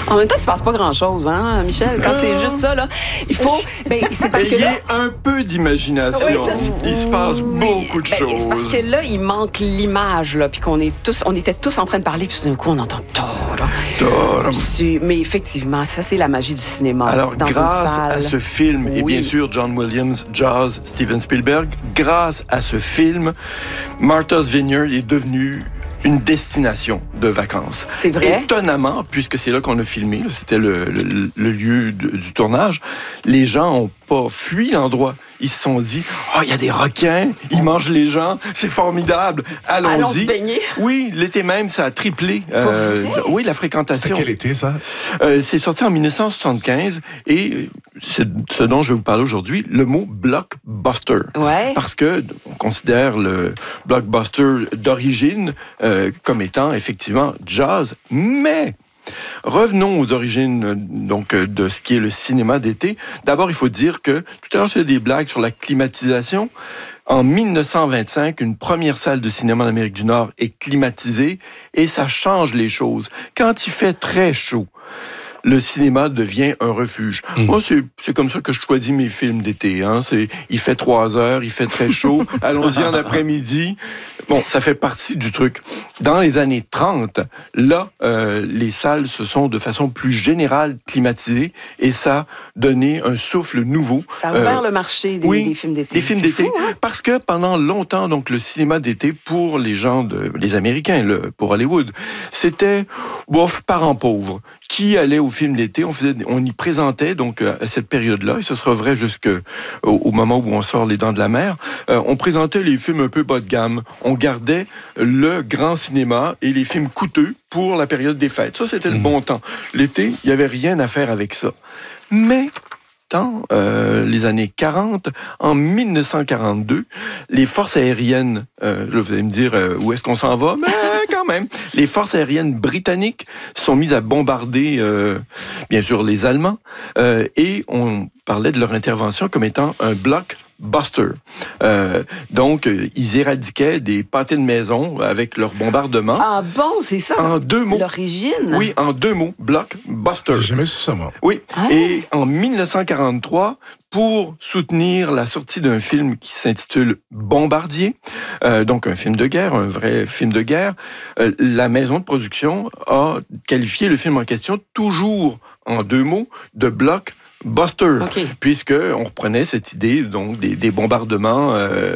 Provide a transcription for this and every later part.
En même temps, il se passe pas grand-chose, hein, Michel? Quand c'est juste ça, là, il faut... c'est parce que là... un peu d'imagination. Oui, il se passe beaucoup de choses. C'est parce que là, il manque l'image, là, puis on était tous en train de parler, puis tout d'un coup, on entend... Mais effectivement, ça, c'est la magie du cinéma. Alors, dans grâce une salle. à ce film, et bien sûr John Williams, Jaws, Steven Spielberg, grâce à ce film, Martha's Vineyard est devenu une destination de vacances. C'est vrai? Étonnamment, puisque c'est là qu'on a filmé, c'était le lieu du tournage, les gens n'ont pas fui l'endroit. Ils se sont dit, il y a des requins, ils mangent les gens, c'est formidable, allons-y. Allons se baigner. Oui, l'été même, ça a triplé. Oui, la fréquentation. C'était quel été, ça? C'est sorti en 1975 et c'est ce dont je vais vous parler aujourd'hui, le mot blockbuster. Ouais. Parce que on considère le blockbuster d'origine comme étant effectivement Jaws, mais revenons aux origines donc de ce qui est le cinéma d'été. D'abord, il faut dire que tout à l'heure, j'ai des blagues sur la climatisation. En 1925, une première salle de cinéma en Amérique du Nord est climatisée et ça change les choses. Quand il fait très chaud, le cinéma devient un refuge. Moi, c'est comme ça que je choisis mes films d'été. Hein. Il fait 3 heures, il fait très chaud, allons-y en après-midi. Bon, ça fait partie du truc. Dans les années 30, là, les salles se sont de façon plus générale climatisées et ça a donné un souffle nouveau. Ça a ouvert le marché des films d'été. Des films d'été. Fou, hein? Parce que pendant longtemps, donc, le cinéma d'été, pour les gens, les Américains, pour Hollywood, c'était, parents pauvres. Qui allait au film d'été, on y présentait donc à cette période-là, et ce sera vrai jusqu'au moment où on sort Les Dents de la Mer, on présentait les films un peu bas de gamme. On gardait le grand cinéma et les films coûteux pour la période des fêtes. Ça, c'était le bon temps. L'été, il n'y avait rien à faire avec ça. Mais dans les années 40, en 1942, les forces aériennes, là vous allez me dire où est-ce qu'on s'en va, mais quand même, les forces aériennes britanniques sont mises à bombarder, bien sûr, les Allemands, et on parlait de leur intervention comme étant un blockbuster. Donc, ils éradiquaient des pâtés de maison avec leur bombardement. Ah bon, c'est ça? En 2 mots. L'origine? Oui, en 2 mots, blockbuster. J'ai jamais su ça, moi. Oui, et en 1943, pour soutenir la sortie d'un film qui s'intitule Bombardier, donc un film de guerre, un vrai film de guerre, la maison de production a qualifié le film en question, toujours en 2 mots, de blockbuster, puisque on reprenait cette idée donc des bombardements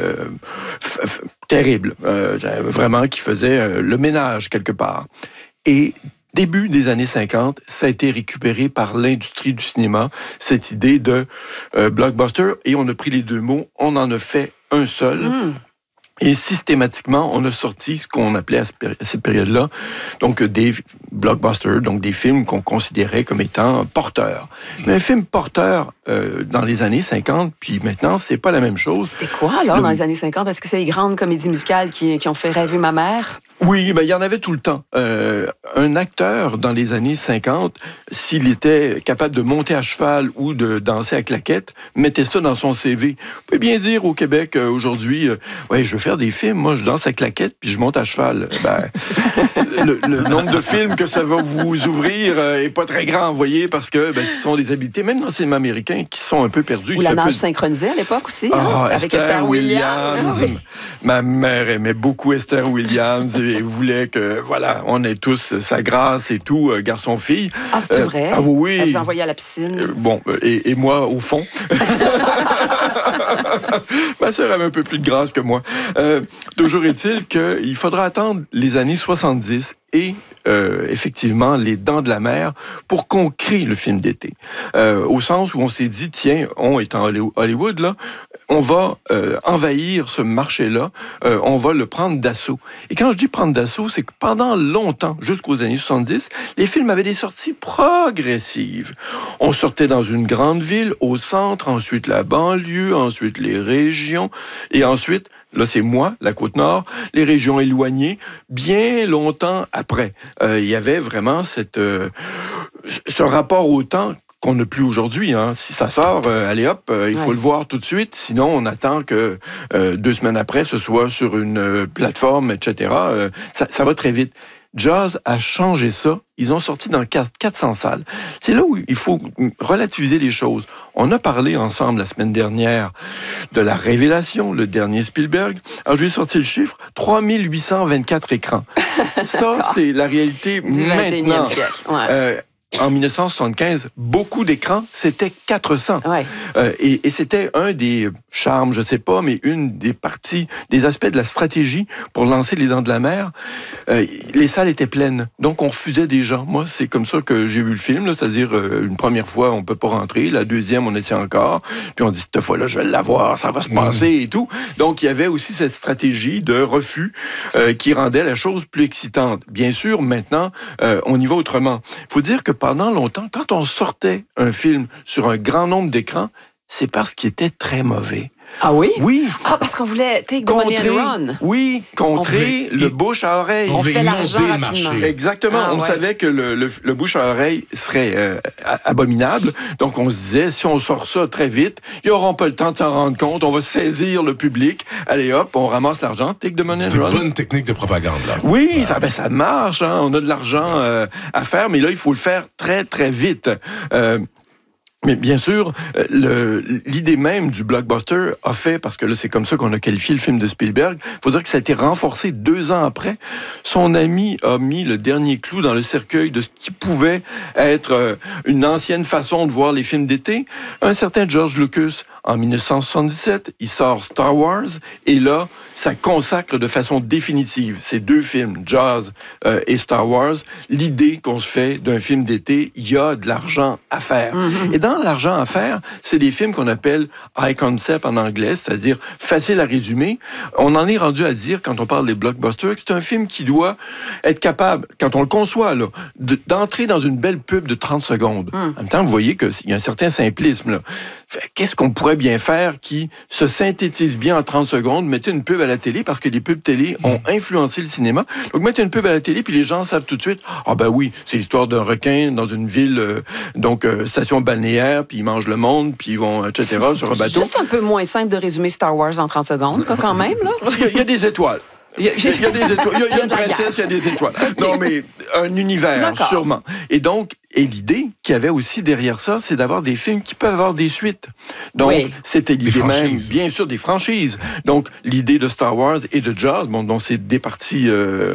terribles, vraiment qui faisaient le ménage quelque part. Et début des années 50, ça a été récupéré par l'industrie du cinéma, cette idée de blockbuster, et on a pris les 2 mots, on en a fait un seul. Et systématiquement, on a sorti ce qu'on appelait à cette période-là, donc des blockbusters, donc des films qu'on considérait comme étant porteurs. Mais un film porteur dans les années 50, puis maintenant, c'est pas la même chose. C'était quoi, alors, dans les années 50? Est-ce que c'est les grandes comédies musicales qui ont fait rêver ma mère? Oui, il y en avait tout le temps. Un acteur, dans les années 50, s'il était capable de monter à cheval ou de danser à claquette, mettait ça dans son CV. Vous pouvez bien dire au Québec, aujourd'hui, je veux faire des films, moi, je danse à claquette puis je monte à cheval. Le nombre de films que ça va vous ouvrir est pas très grand, vous voyez, parce que ce sont des habiletés, même dans le cinéma américain, qui sont un peu perdus. Ou la nage synchronisée à l'époque aussi, avec Esther Williams. Ma mère aimait beaucoup Esther Williams et voulait que, on ait tous sa grâce et tout, garçon-fille. Ah, c'est vrai? Ah oui. Elle vous envoyait à la piscine. Et moi, au fond. Ma sœur avait un peu plus de grâce que moi. Toujours est-il qu'il faudra attendre les années 70 et effectivement Les Dents de la Mer pour qu'on crée le film d'été. Au sens où on s'est dit, tiens, on est en Hollywood, là, on va envahir ce marché-là, on va le prendre d'assaut. Et quand je dis prendre d'assaut, c'est que pendant longtemps, jusqu'aux années 70, les films avaient des sorties progressives. On sortait dans une grande ville, au centre, ensuite la banlieue, ensuite les régions, et ensuite, là c'est moi, la Côte-Nord, les régions éloignées, bien longtemps après. Il y avait vraiment ce rapport au temps qu'on n'a plus aujourd'hui. Hein. Si ça sort, allez hop, il faut le voir tout de suite. Sinon, on attend que 2 semaines après, ce soit sur une plateforme, etc. Ça va très vite. Jaws a changé ça. Ils ont sorti dans 400 salles. C'est là où il faut relativiser les choses. On a parlé ensemble la semaine dernière de La Révélation, le dernier Spielberg. Alors, je vais sortir le chiffre, 3824 écrans. Ça, c'est la réalité du maintenant. 21e siècle. Ouais. En 1975, beaucoup d'écrans, c'était 400. Ouais. Et c'était un des charmes, je sais pas, mais une des parties, des aspects de la stratégie pour lancer Les Dents de la Mer. Les salles étaient pleines, donc on refusait des gens. Moi, c'est comme ça que j'ai vu le film, là, c'est-à-dire une première fois, on peut pas rentrer, la deuxième, on essaie encore, puis on dit, cette fois-là, je vais l'avoir, ça va se passer et tout. Donc, il y avait aussi cette stratégie de refus qui rendait la chose plus excitante. Bien sûr, maintenant, on y va autrement. Il faut dire que pendant longtemps, quand on sortait un film sur un grand nombre d'écrans, c'est parce qu'il était très mauvais. Ah oui? Oui. Ah, parce qu'on voulait take the money and run. Oui, contrer le bouche à oreille. On fait l'argent rapidement. Exactement. On savait que le bouche à oreille serait abominable. Donc, on se disait, si on sort ça très vite, ils n'auront pas le temps de s'en rendre compte. On va saisir le public. Allez hop, on ramasse l'argent. Take the money and run. C'est une bonne technique de propagande, là. Oui, ça marche. Hein. On a de l'argent à faire, mais là, il faut le faire très, très vite. Mais bien sûr, l'idée même du blockbuster a fait, parce que là, c'est comme ça qu'on a qualifié le film de Spielberg, il faut dire que ça a été renforcé 2 ans après. Son ami a mis le dernier clou dans le cercueil de ce qui pouvait être une ancienne façon de voir les films d'été. Un certain George Lucas, en 1977, il sort Star Wars, et là, ça consacre de façon définitive ces 2 films, Jaws et Star Wars, l'idée qu'on se fait d'un film d'été, il y a de l'argent à faire. Et dans l'argent à faire, c'est des films qu'on appelle high concept en anglais, c'est-à-dire facile à résumer. On en est rendu à dire, quand on parle des blockbusters, que c'est un film qui doit être capable, quand on le conçoit, là, d'entrer dans une belle pub de 30 secondes. En même temps, vous voyez qu'il y a un certain simplisme, là. Qu'est-ce qu'on pourrait bien faire qui se synthétise bien en 30 secondes? Mettez une pub à la télé, parce que les pubs télé ont influencé le cinéma. Donc, mettez une pub à la télé, puis les gens savent tout de suite, ah ben oui, c'est l'histoire d'un requin dans une ville, station balnéaire, puis ils mangent le monde, puis ils vont, etc., sur un bateau. Juste un peu moins simple de résumer Star Wars en 30 secondes, quand même, là. Il y a des étoiles. Il y a des étoiles. Il y a une princesse, il y a des étoiles. Okay. Non, mais un univers, sûrement. Et donc, l'idée qu'il y avait aussi derrière ça, c'est d'avoir des films qui peuvent avoir des suites. Donc, c'était l'idée même, bien sûr, des franchises. Donc, l'idée de Star Wars et de Jaws, dont c'est des parties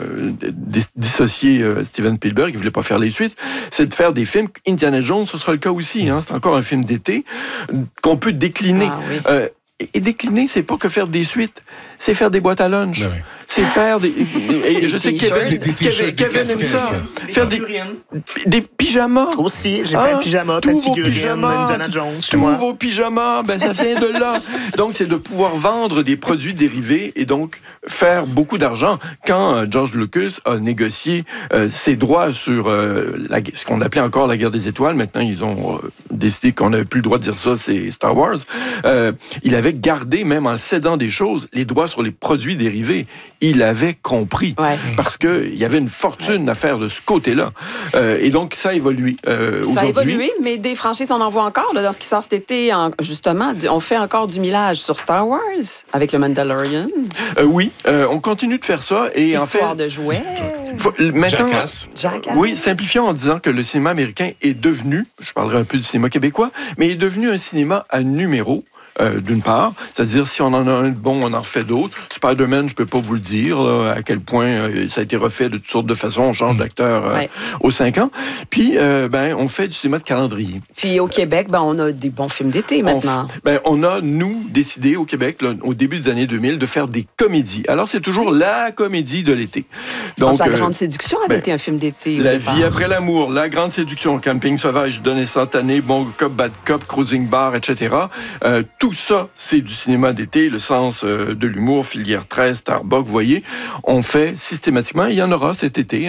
dissociées Steven Spielberg, il voulait pas faire les suites, c'est de faire des films. Indiana Jones, ce sera le cas aussi. Hein, c'est encore un film d'été qu'on peut décliner. Ah, oui. Et décliner, c'est pas que faire des suites, c'est faire des boîtes à lunch. Oui. C'est faire des... Et je sais que Kevin aime ça. Faire des pyjamas. Aussi, j'ai plein de pyjamas, plein de figurines, Indiana Jones chez moi. Tous vos pyjamas, ça vient de là. Donc, c'est de pouvoir vendre des produits dérivés et donc faire beaucoup d'argent. Quand George Lucas a négocié ses droits sur ce qu'on appelait encore la guerre des étoiles, maintenant ils ont décidé qu'on n'avait plus le droit de dire ça, c'est Star Wars, il avait gardé, même en cédant des choses, les droits sur les produits dérivés. Il avait compris, parce qu'il y avait une fortune à faire de ce côté-là. Et donc, ça a évolué aujourd'hui. Ça a évolué, mais des franchises, on en voit encore. Là, dans ce qui sort cet été, justement, on fait encore du millage sur Star Wars, avec le Mandalorian. Oui, on continue de faire ça. Et Histoire en fait, de jouets. Maintenant, Jackass. Oui, simplifions en disant que le cinéma américain est devenu, je parlerai un peu du cinéma québécois, mais est devenu un cinéma à numéro. D'une part, c'est-à-dire si on en a un bon, on en refait d'autres. Spider-Man, je peux pas vous le dire là, à quel point ça a été refait de toutes sortes de façons. On change d'acteur aux 5 ans. Puis, on fait du cinéma de calendrier. Puis au Québec, on a des bons films d'été maintenant. On a, nous, décidé au Québec, là, au début des années 2000, de faire des comédies. Alors, c'est toujours la comédie de l'été. Donc, La Grande Séduction avait été un film d'été. La vie après l'amour, La Grande Séduction, Camping sauvage, Donner instantané, Bon cop, bad cop, Cruising bar, etc. Tout ça, c'est du cinéma d'été, le sens de l'humour, Filière 13, Starbucks, vous voyez, on fait systématiquement, il y en aura cet été.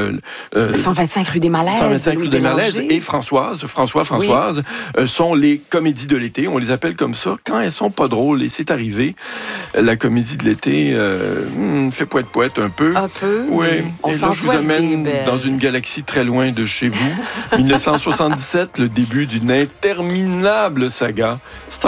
125 rue des Malaises. 125 rue des Malaises et François, sont les comédies de l'été, on les appelle comme ça, quand elles sont pas drôles, et c'est arrivé, la comédie de l'été fait poète un peu. Un peu, oui. On et là, je vous amène dans une galaxie très loin de chez vous. 1977, le début d'une interminable saga.